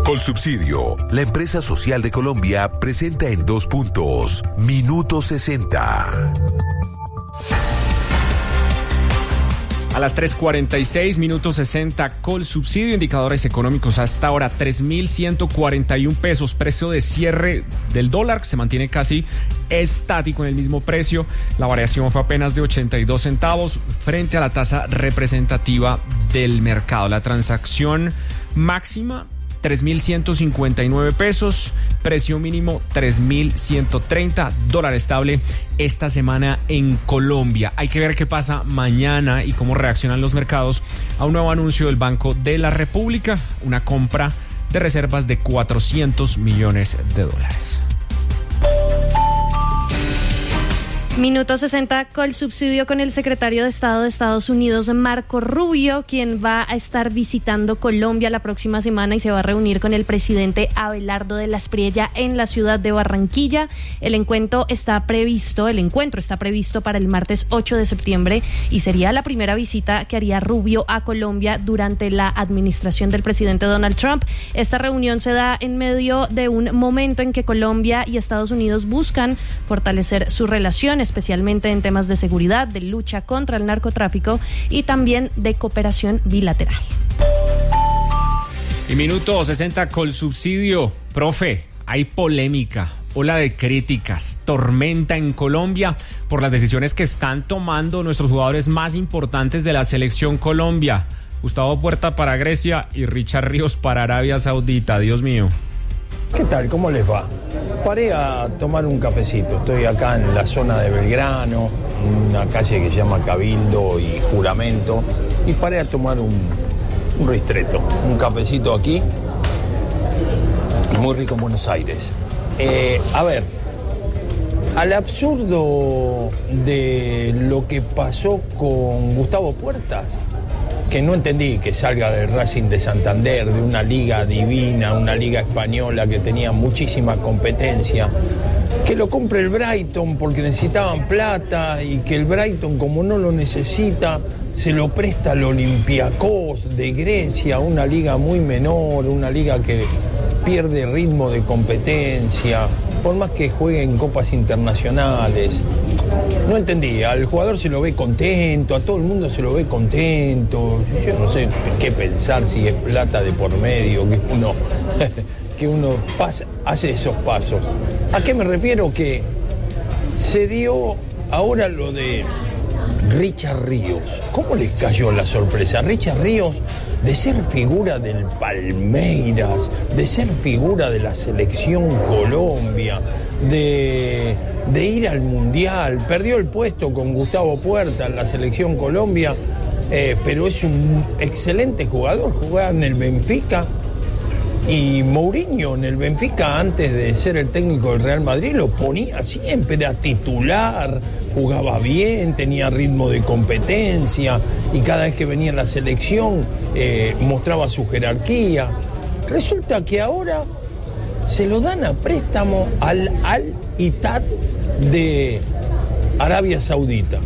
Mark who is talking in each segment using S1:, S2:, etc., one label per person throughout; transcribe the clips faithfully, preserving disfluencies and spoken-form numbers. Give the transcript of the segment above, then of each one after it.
S1: Colsubsidio, la empresa social de Colombia, presenta en dos puntos, Minuto sesenta.
S2: A las tres cuarenta y seis, Minuto sesenta, Colsubsidio, indicadores económicos hasta ahora, tres mil ciento cuarenta y un pesos, precio de cierre del dólar, se mantiene casi estático en el mismo precio, la variación fue apenas de ochenta y dos centavos frente a la tasa representativa del mercado. La transacción máxima, tres mil ciento cincuenta y nueve pesos, precio mínimo tres mil ciento treinta, dólar estable esta semana en Colombia. Hay que ver qué pasa mañana y cómo reaccionan los mercados a un nuevo anuncio del Banco de la República, una compra de reservas de cuatrocientos millones de dólares.
S3: Minuto sesenta, Colsubsidio con el secretario de Estado de Estados Unidos, Marco Rubio, quien va a estar visitando Colombia la próxima semana y se va a reunir con el presidente Abelardo de la Espriella en la ciudad de Barranquilla. El encuentro está previsto, el encuentro está previsto para el martes ocho de septiembre y sería la primera visita que haría Rubio a Colombia durante la administración del presidente Donald Trump. Esta reunión se da en medio de un momento en que Colombia y Estados Unidos buscan fortalecer su relación, especialmente en temas de seguridad, de lucha contra el narcotráfico y también de cooperación bilateral.
S2: Y Minuto sesenta, Colsubsidio. Profe, hay polémica, ola de críticas, tormenta en Colombia por las decisiones que están tomando nuestros jugadores más importantes de la selección Colombia. Gustavo Puerta para Grecia y Richard Ríos para Arabia Saudita. Dios mío.
S4: ¿Qué tal? ¿Cómo les va? Paré a tomar un cafecito. Estoy acá en la zona de Belgrano, en una calle que se llama Cabildo y Juramento, y paré a tomar un, un ristretto, un cafecito aquí, muy rico en Buenos Aires. Eh, a ver, al absurdo de lo que pasó con Gustavo Puertas, que no entendí que salga del Racing de Santander, de una liga divina, una liga española que tenía muchísima competencia, que lo compre el Brighton porque necesitaban plata y que el Brighton, como no lo necesita, se lo presta al Olympiacos de Grecia, una liga muy menor, una liga que pierde ritmo de competencia, por más que juegue en copas internacionales. No entendí, al jugador se lo ve contento, a todo el mundo se lo ve contento. Yo no sé qué pensar, si es plata de por medio, que uno, que uno pasa, hace esos pasos. ¿A qué me refiero? Que se dio ahora lo de Richard Ríos. ¿Cómo les cayó la sorpresa? Richard Ríos, de ser figura del Palmeiras, de ser figura de la selección Colombia, de, de ir al Mundial, perdió el puesto con Gustavo Puerta en la selección Colombia, eh, pero es un excelente jugador, jugaba en el Benfica, y Mourinho en el Benfica, antes de ser el técnico del Real Madrid, lo ponía siempre, era titular, jugaba bien, tenía ritmo de competencia, y cada vez que venía en la selección eh, mostraba su jerarquía. Resulta que ahora se lo dan a préstamo al Al-Ittihad de Arabia Saudita.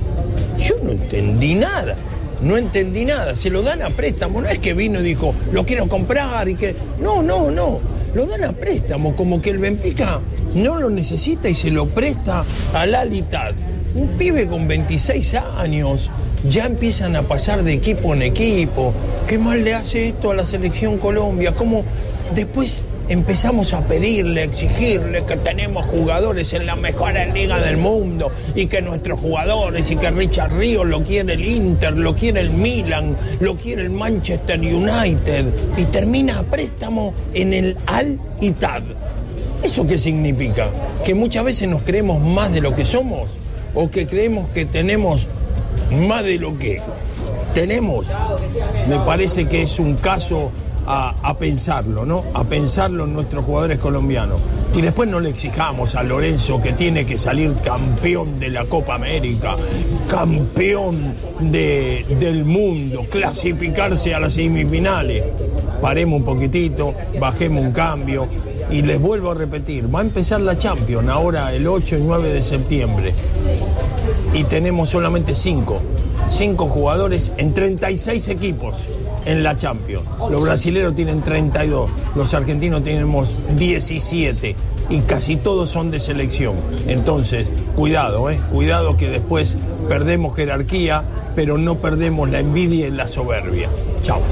S4: Yo no entendí nada. No entendí nada, se lo dan a préstamo, no es que vino y dijo, lo quiero comprar y que... No, no, no, lo dan a préstamo, como que el Benfica no lo necesita y se lo presta al Al-Ittihad. Un pibe con veintiséis años, ya empiezan a pasar de equipo en equipo. ¿Qué mal le hace esto a la selección Colombia? ¿Cómo después empezamos a pedirle, a exigirle que tenemos jugadores en la mejor liga del mundo y que nuestros jugadores, y que Richard Ríos lo quiere el Inter, lo quiere el Milan, lo quiere el Manchester United, y termina a préstamo en el Al-Ittihad? ¿Eso qué significa? ¿Que muchas veces nos creemos más de lo que somos? ¿O que creemos que tenemos más de lo que tenemos? Me parece que es un caso A, a pensarlo, ¿no? A pensarlo en nuestros jugadores colombianos. Y después no le exijamos a Lorenzo que tiene que salir campeón de la Copa América, campeón de, del mundo, clasificarse a las semifinales. Paremos un poquitito, bajemos un cambio y les vuelvo a repetir, va a empezar la Champions ahora el ocho y nueve de septiembre y tenemos solamente cinco, cinco jugadores en treinta y seis equipos. en la Champions. Los brasileños tienen treinta y dos, los argentinos tenemos diecisiete y casi todos son de selección. Entonces, cuidado, ¿eh? Cuidado que después perdemos jerarquía, pero no perdemos la envidia y la soberbia. Chao.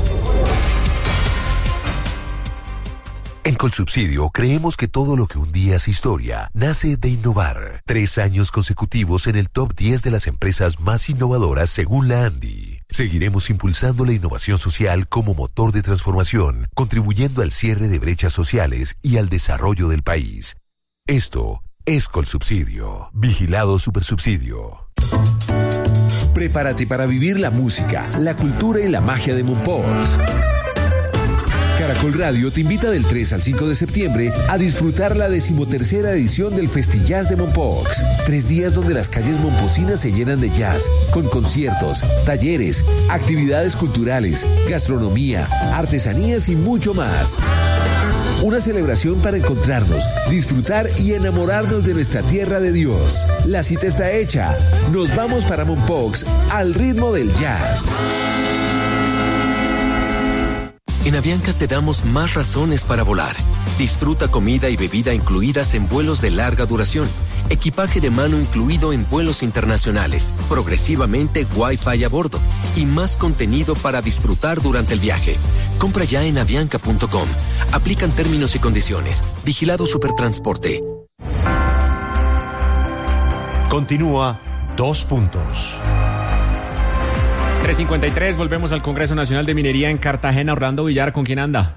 S1: En Colsubsidio creemos que todo lo que un día es historia nace de innovar. Tres años consecutivos en el top diez de las empresas más innovadoras según la ANDI. Seguiremos impulsando la innovación social como motor de transformación, contribuyendo al cierre de brechas sociales y al desarrollo del país. Esto es Colsubsidio. Vigilado Supersubsidio.
S5: Prepárate para vivir la música, la cultura y la magia de Mompox. Caracol Radio te invita del tres al cinco de septiembre a disfrutar la decimotercera edición del Festillas de Mompox. Tres días donde las calles momposinas se llenan de jazz, con conciertos, talleres, actividades culturales, gastronomía, artesanías y mucho más. Una celebración para encontrarnos, disfrutar y enamorarnos de nuestra tierra de Dios. La cita está hecha. Nos vamos para Mompox al ritmo del jazz.
S6: En Avianca te damos más razones para volar. Disfruta comida y bebida incluidas en vuelos de larga duración, equipaje de mano incluido en vuelos internacionales, progresivamente Wi-Fi a bordo y más contenido para disfrutar durante el viaje. Compra ya en avianca punto com. Aplican términos y condiciones. Vigilado Supertransporte.
S7: Continúa Dos Puntos.
S2: tres cincuenta y tres, volvemos al Congreso Nacional de Minería en Cartagena. Orlando Villar, ¿con quién anda?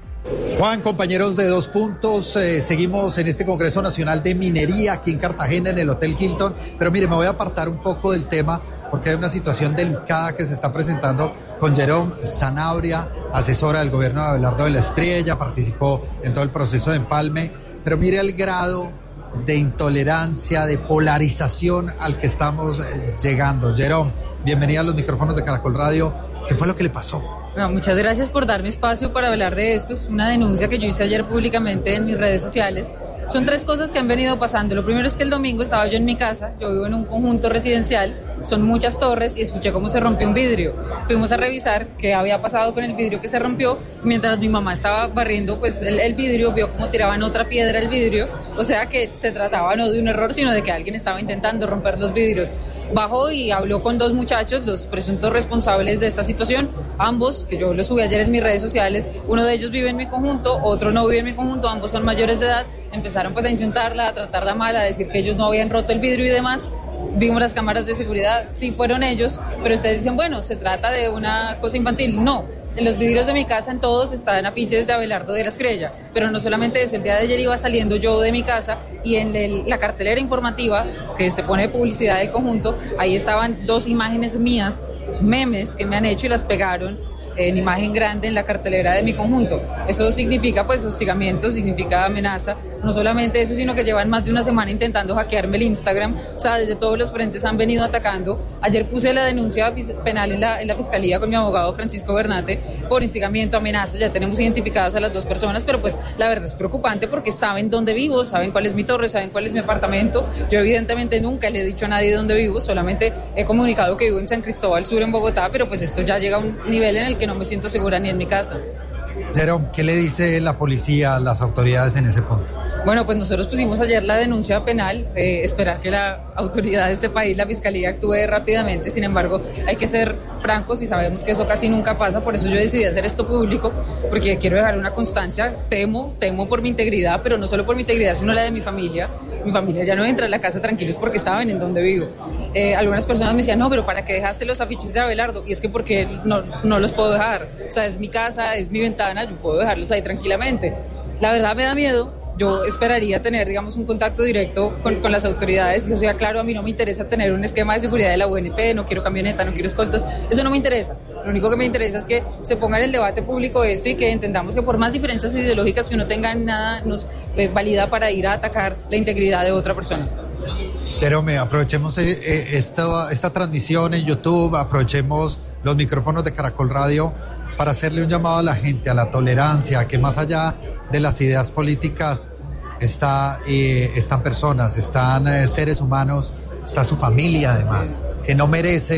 S8: Juan, compañeros de Dos Puntos, eh, seguimos en este Congreso Nacional de Minería aquí en Cartagena, en el Hotel Hilton, pero mire, me voy a apartar un poco del tema porque hay una situación delicada que se está presentando con Jerome Zanabria, asesora del gobierno de Abelardo de la Espriella, participó en todo el proceso de empalme, pero mire el grado de intolerancia, de polarización al que estamos eh, llegando. Jerome, bienvenida a los micrófonos de Caracol Radio. ¿Qué fue lo que le pasó?
S9: Bueno, muchas gracias por darme espacio para hablar de esto. Es una denuncia que yo hice ayer públicamente en mis redes sociales. Son tres cosas que han venido pasando. Lo primero es que el domingo estaba yo en mi casa, yo vivo en un conjunto residencial, son muchas torres y escuché cómo se rompió un vidrio. Fuimos a revisar qué había pasado con el vidrio que se rompió. Mientras mi mamá estaba barriendo pues el, el vidrio, vio cómo tiraban otra piedra al vidrio. O sea que se trataba no de un error, sino de que alguien estaba intentando romper los vidrios. Bajó y habló con dos muchachos, los presuntos responsables de esta situación, ambos, que yo los subí ayer en mis redes sociales, uno de ellos vive en mi conjunto, otro no vive en mi conjunto, ambos son mayores de edad, empezaron pues a insultarla, a tratarla mal, a decir que ellos no habían roto el vidrio y demás. Vimos las cámaras de seguridad, sí fueron ellos, pero ustedes dicen, bueno, se trata de una cosa infantil. No, en los vidrios de mi casa, en todos, están afiches de Abelardo de la Espriella, pero no solamente eso, el día de ayer iba saliendo yo de mi casa y en el, la cartelera informativa que se pone de publicidad del conjunto, ahí estaban dos imágenes mías, memes que me han hecho y las pegaron en imagen grande en la cartelera de mi conjunto. Eso significa pues hostigamiento, significa amenaza. No solamente eso, sino que llevan más de una semana intentando hackearme el Instagram. O sea, desde todos los frentes han venido atacando. Ayer puse la denuncia penal en la, en la fiscalía con mi abogado Francisco Bernate por instigamiento, amenazas. Ya tenemos identificadas a las dos personas, pero pues la verdad es preocupante porque saben dónde vivo, saben cuál es mi torre, saben cuál es mi apartamento. Yo evidentemente nunca le he dicho a nadie dónde vivo, solamente he comunicado que vivo en San Cristóbal Sur, en Bogotá, pero pues esto ya llega a un nivel en el que no me siento segura ni en mi casa.
S8: Jerome, ¿qué le dice la policía, las autoridades en ese punto?
S9: Bueno, pues nosotros pusimos ayer la denuncia penal, eh, esperar que la autoridad de este país, la fiscalía, actúe rápidamente. Sin embargo, hay que ser francos y sabemos que eso casi nunca pasa, por eso yo decidí hacer esto público, porque quiero dejar una constancia. Temo, temo por mi integridad, pero no solo por mi integridad, sino la de mi familia. Mi familia ya no entra a la casa tranquilos porque saben en dónde vivo. Eh, algunas personas me decían, no, pero ¿para qué dejaste los afiches de Abelardo? Y es que porque no, no los puedo dejar. O sea, es mi casa, es mi ventana, yo puedo dejarlos ahí tranquilamente. La verdad me da miedo. Yo esperaría tener, digamos, un contacto directo con, con las autoridades. O sea, claro, a mí no me interesa tener un esquema de seguridad de la U N P, no quiero camioneta, no quiero escoltas, eso no me interesa. Lo único que me interesa es que se ponga en el debate público esto y que entendamos que por más diferencias ideológicas que uno tenga, nada nos eh, valida para ir a atacar la integridad de otra persona.
S8: Jerome, aprovechemos eh, eh, esta, esta transmisión en YouTube, aprovechemos los micrófonos de Caracol Radio para hacerle un llamado a la gente, a la tolerancia, que más allá de las ideas políticas está, eh, están personas, están eh, seres humanos, está su familia además, que no merece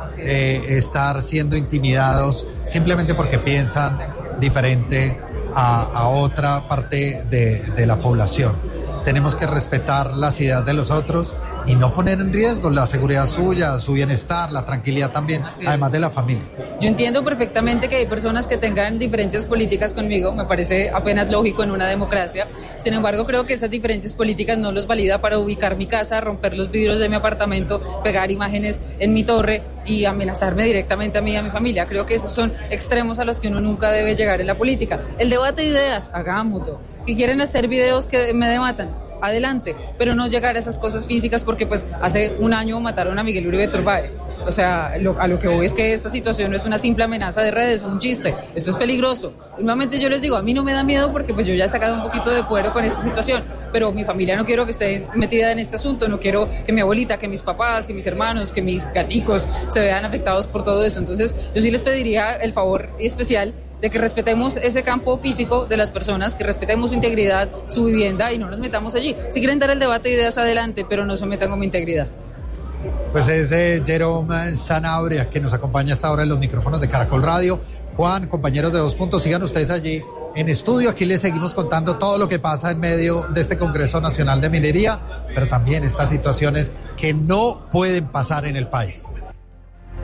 S8: eh, estar siendo intimidados simplemente porque piensan diferente a, a otra parte de, de la población. Tenemos que respetar las ideas de los otros y no poner en riesgo la seguridad suya, su bienestar, la tranquilidad también, además de la familia.
S9: Yo entiendo perfectamente que hay personas que tengan diferencias políticas conmigo, me parece apenas lógico en una democracia. Sin embargo, creo que esas diferencias políticas no los valida para ubicar mi casa, romper los vidrios de mi apartamento, pegar imágenes en mi torre y amenazarme directamente a mí y a mi familia. Creo que esos son extremos a los que uno nunca debe llegar en la política. El debate de ideas, hagámoslo. Que quieren hacer videos que me dematan, adelante, pero no llegar a esas cosas físicas porque pues hace un año mataron a Miguel Uribe Turbay. O sea, lo, a lo que voy es que esta situación no es una simple amenaza de redes, un chiste, esto es peligroso. Y nuevamente yo les digo, a mí no me da miedo porque pues yo ya he sacado un poquito de cuero con esta situación, pero mi familia no quiero que esté metida en este asunto, no quiero que mi abuelita, que mis papás, que mis hermanos, que mis gaticos se vean afectados por todo eso. Entonces yo sí les pediría el favor especial de que respetemos ese campo físico de las personas, que respetemos su integridad, su vivienda y no nos metamos allí. Si quieren dar el debate de ideas, adelante, pero no se metan con mi integridad.
S8: Pues es eh, Jerome Sanabria, que nos acompaña hasta ahora en los micrófonos de Caracol Radio. Juan, compañeros de Dos Puntos, sigan ustedes allí en estudio. Aquí les seguimos contando todo lo que pasa en medio de este Congreso Nacional de Minería, pero también estas situaciones que no pueden pasar en el país.